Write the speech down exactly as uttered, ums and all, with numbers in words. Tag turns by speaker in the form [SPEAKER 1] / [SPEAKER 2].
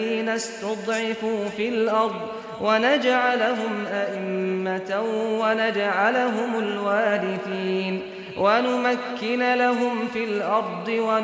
[SPEAKER 1] الذين استضعفوا في الأرض ونجعلهم أئمة ونجعلهم الوارثين ونمكن لهم في الأرض